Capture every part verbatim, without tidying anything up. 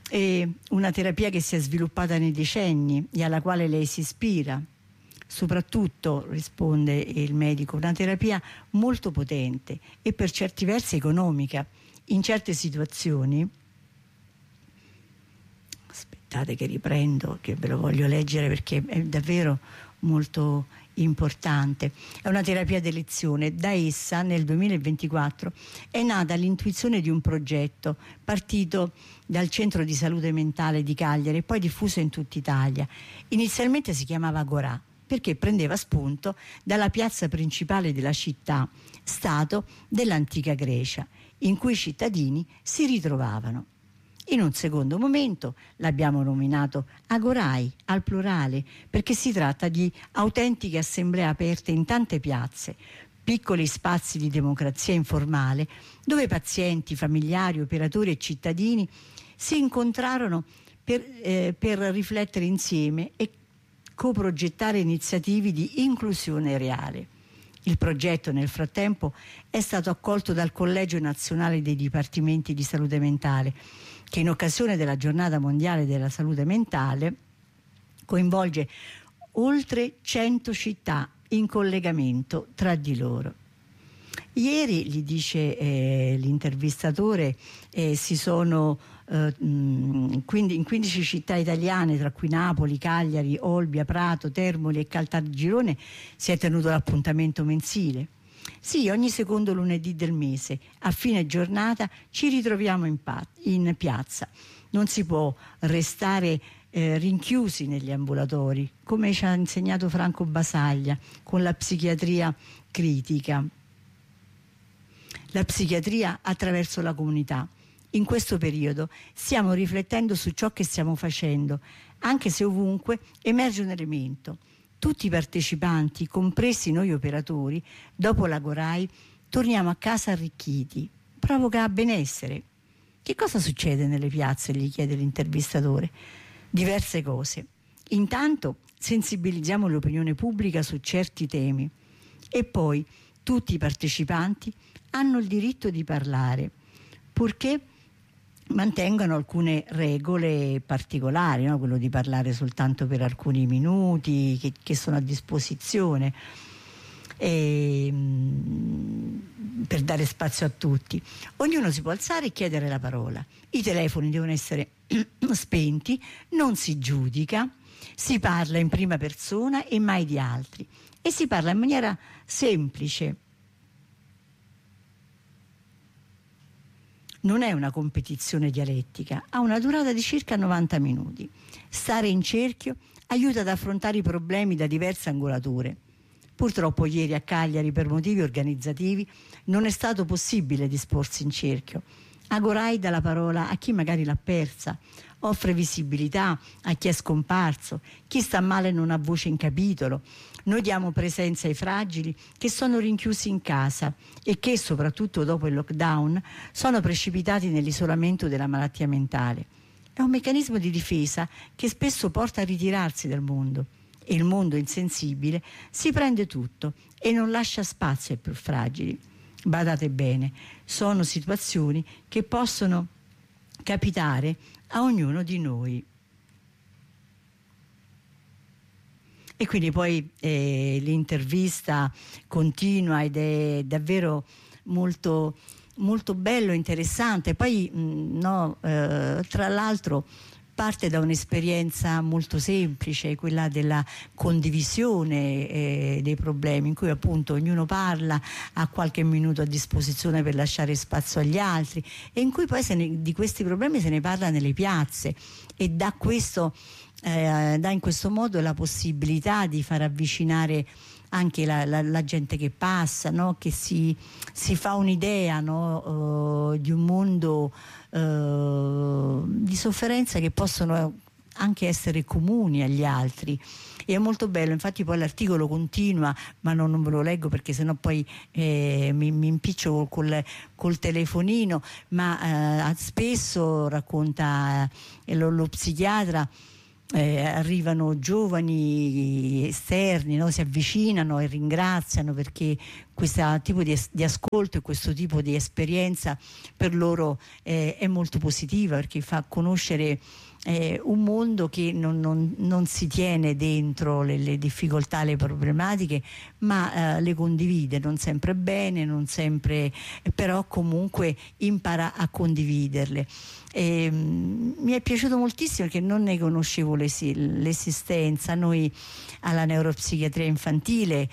È una terapia che si è sviluppata nei decenni e alla quale lei si ispira. Soprattutto, risponde il medico, una terapia molto potente e per certi versi economica. In certe situazioni, aspettate che riprendo, che ve lo voglio leggere perché è davvero molto importante. È una terapia d'elezione. Da essa nel duemilaventiquattro è nata l'intuizione di un progetto partito dal centro di salute mentale di Cagliari e poi diffuso in tutta Italia. Inizialmente si chiamava Agorà perché prendeva spunto dalla piazza principale della città, stato dell'antica Grecia, in cui i cittadini si ritrovavano. In un secondo momento l'abbiamo nominato Agorai al plurale perché si tratta di autentiche assemblee aperte in tante piazze, piccoli spazi di democrazia informale dove pazienti, familiari, operatori e cittadini si incontrarono per, eh, per riflettere insieme e coprogettare iniziative di inclusione reale. Il progetto nel frattempo è stato accolto dal Collegio Nazionale dei Dipartimenti di Salute Mentale, che in occasione della Giornata Mondiale della Salute Mentale coinvolge oltre cento città in collegamento tra di loro. Ieri, gli dice eh, l'intervistatore, eh, si sono eh, in quindici città italiane, tra cui Napoli, Cagliari, Olbia, Prato, Termoli e Caltagirone, si è tenuto l'appuntamento mensile. Sì, ogni secondo lunedì del mese, a fine giornata, ci ritroviamo in, pa- in piazza. Non si può restare eh, rinchiusi negli ambulatori, come ci ha insegnato Franco Basaglia, con la psichiatria critica. La psichiatria attraverso la comunità. In questo periodo stiamo riflettendo su ciò che stiamo facendo, anche se ovunque emerge un elemento. Tutti i partecipanti, compresi noi operatori, dopo l'Agorai, torniamo a casa arricchiti. Provoca benessere. Che cosa succede nelle piazze? Gli chiede l'intervistatore. Diverse cose. Intanto sensibilizziamo l'opinione pubblica su certi temi e poi tutti i partecipanti hanno il diritto di parlare, purché mantengono alcune regole particolari, no? Quello di parlare soltanto per alcuni minuti che, che sono a disposizione e, mh, per dare spazio a tutti. Ognuno si può alzare e chiedere la parola. I telefoni devono essere spenti, non si giudica, si parla in prima persona e mai di altri e si parla in maniera semplice. Non è una competizione dialettica, ha una durata di circa novanta minuti. Stare in cerchio aiuta ad affrontare i problemi da diverse angolature. Purtroppo ieri a Cagliari, per motivi organizzativi, non è stato possibile disporsi in cerchio. Agorai dà la parola a chi magari l'ha persa, offre visibilità a chi è scomparso, chi sta male non ha voce in capitolo. Noi diamo presenza ai fragili che sono rinchiusi in casa e che, soprattutto dopo il lockdown, sono precipitati nell'isolamento della malattia mentale. È un meccanismo di difesa che spesso porta a ritirarsi dal mondo e il mondo insensibile si prende tutto e non lascia spazio ai più fragili. Badate bene, sono situazioni che possono capitare a ognuno di noi. E quindi poi eh, l'intervista continua ed è davvero molto, molto bello, interessante. Poi mh, no, eh, tra l'altro parte da un'esperienza molto semplice, quella della condivisione eh, dei problemi, in cui appunto ognuno parla, ha qualche minuto a disposizione per lasciare spazio agli altri e in cui poi se ne, di questi problemi se ne parla nelle piazze e da questo eh, dà in questo modo la possibilità di far avvicinare anche la, la, la gente che passa, no? Che si, si fa un'idea, no? uh, di un mondo uh, di sofferenza che possono anche essere comuni agli altri. E è molto bello, infatti poi l'articolo continua, ma non, non ve lo leggo perché sennò poi eh, mi, mi impiccio col, col telefonino, ma eh, spesso racconta eh, lo, lo psichiatra. Eh, arrivano giovani esterni, no? Si avvicinano e ringraziano perché questo tipo di, di ascolto e questo tipo di esperienza per loro eh, è molto positiva, perché fa conoscere eh, un mondo che non, non, non si tiene dentro le, le difficoltà, le problematiche, ma eh, le condivide, non sempre bene, non sempre, però comunque impara a condividerle. E, mh, mi è piaciuto moltissimo perché non ne conoscevo l'esi- l'esistenza. Noi alla neuropsichiatria infantile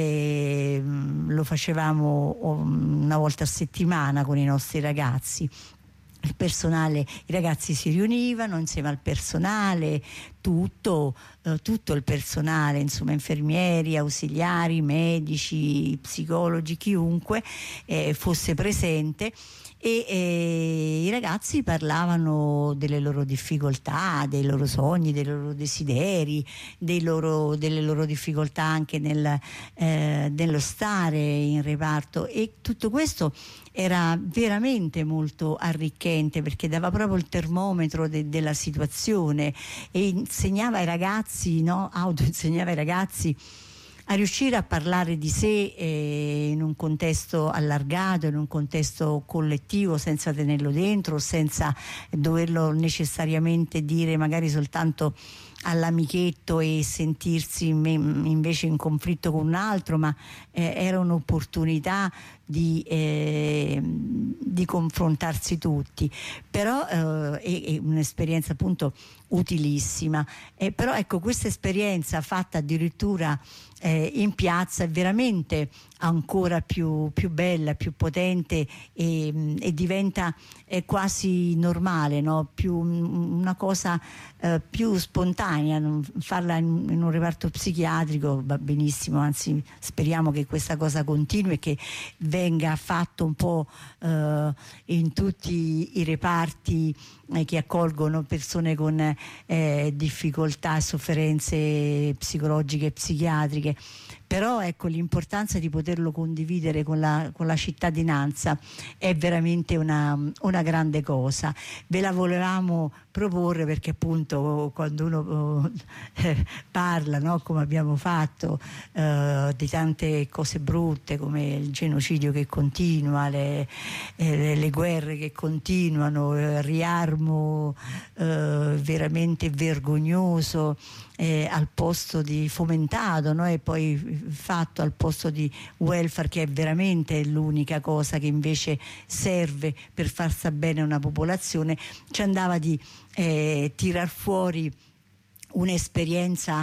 eh, mh, lo facevamo una volta a settimana con i nostri ragazzi. Il personale, i ragazzi si riunivano insieme al personale, tutto, eh, tutto il personale, insomma infermieri, ausiliari, medici, psicologi, chiunque eh, fosse presente. E eh, i ragazzi parlavano delle loro difficoltà, dei loro sogni, dei loro desideri, dei loro, delle loro difficoltà anche nel, eh, nello stare in reparto, e tutto questo era veramente molto arricchente, perché dava proprio il termometro de- della situazione e insegnava ai ragazzi, no? Autoinsegnava ai ragazzi a riuscire a parlare di sé eh, in un contesto allargato, in un contesto collettivo, senza tenerlo dentro, senza doverlo necessariamente dire magari soltanto all'amichetto e sentirsi invece in conflitto con un altro, ma eh, era un'opportunità di, eh, di confrontarsi tutti, però eh, è, è un'esperienza appunto utilissima. Eh, però ecco, questa esperienza fatta addirittura eh, in piazza è veramente ancora più, più bella, più potente, e, e diventa eh, quasi normale, no? Più una cosa eh, più spontanea. Non farla in, in un reparto psichiatrico va benissimo, anzi speriamo che questa cosa continui e che venga fatto un po' eh, in tutti i reparti eh, che accolgono persone con eh, difficoltà e sofferenze psicologiche e psichiatriche. Però ecco, l'importanza di poterlo condividere con la, con la cittadinanza è veramente una, una grande cosa. Ve la volevamo proporre perché appunto quando uno eh, parla, no, come abbiamo fatto, eh, di tante cose brutte come il genocidio che continua, le, eh, le guerre che continuano, il riarmo eh, veramente vergognoso, Eh, al posto di fomentato, no? E poi fatto al posto di welfare, che è veramente l'unica cosa che invece serve per far sta bene una popolazione, ci andava di eh, tirar fuori un'esperienza,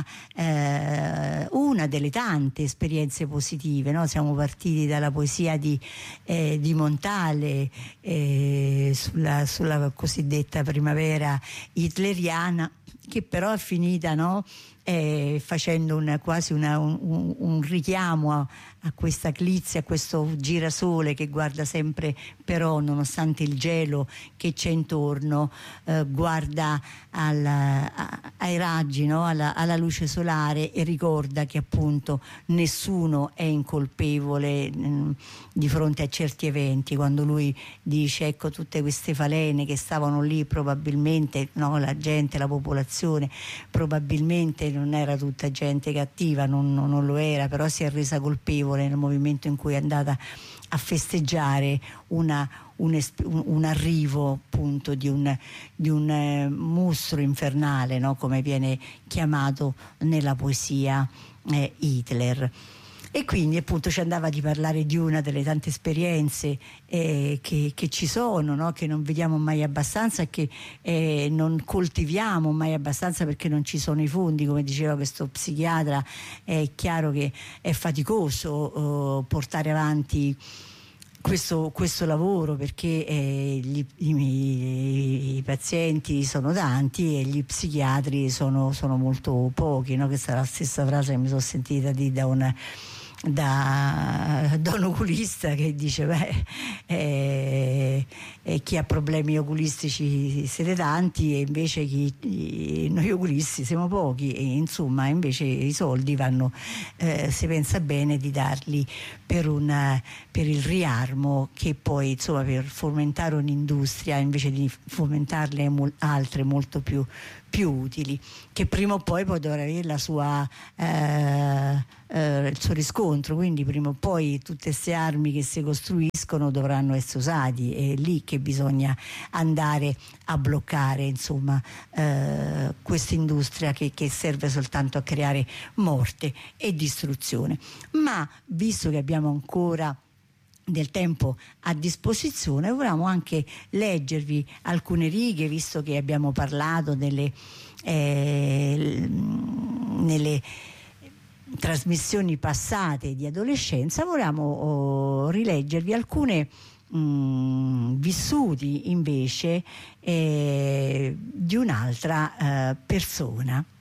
eh, una delle tante esperienze positive, no? Siamo partiti dalla poesia di, eh, di Montale eh, sulla, sulla cosiddetta primavera hitleriana, che però è finita, no? Eh, facendo una, quasi una, un, un richiamo a, a questa clizia, a questo girasole che guarda sempre, però nonostante il gelo che c'è intorno, eh, guarda al, a, ai raggi, no? alla, alla luce solare, e ricorda che appunto nessuno è incolpevole mh, di fronte a certi eventi. Quando lui dice, ecco, tutte queste falene che stavano lì, probabilmente, no, la gente, la popolazione probabilmente non era tutta gente cattiva, non, non, non lo era, però si è resa colpevole nel momento in cui è andata a festeggiare una, un, un arrivo appunto di un, di un eh, mostro infernale, no? Come viene chiamato nella poesia eh, Hitler. E quindi appunto ci andava di parlare di una delle tante esperienze eh, che, che ci sono, no? Che non vediamo mai abbastanza e che eh, non coltiviamo mai abbastanza perché non ci sono i fondi. Come diceva questo psichiatra, è chiaro che è faticoso eh, portare avanti Questo, questo lavoro, perché eh, gli, i, i pazienti sono tanti e gli psichiatri sono, sono molto pochi, no? Questa è la stessa frase che mi sono sentita di da una Da, da un oculista che dice beh eh, eh, chi ha problemi oculistici siete tanti e invece chi, eh, noi oculisti siamo pochi, e insomma invece i soldi vanno, eh, si pensa bene di darli per, una, per il riarmo, che poi insomma per fomentare un'industria invece di fomentarle mol- altre molto più più utili, che prima o poi poi dovrà avere la sua, eh, eh, il suo riscontro. scontro, quindi prima o poi tutte queste armi che si costruiscono dovranno essere usati, è lì che bisogna andare a bloccare, insomma, eh, questa industria che, che serve soltanto a creare morte e distruzione. Ma visto che abbiamo ancora del tempo a disposizione, volevamo anche leggervi alcune righe, visto che abbiamo parlato delle, eh, nelle trasmissioni passate di adolescenza. Volevamo oh, rileggervi alcune mh, vissuti invece eh, di un'altra eh, persona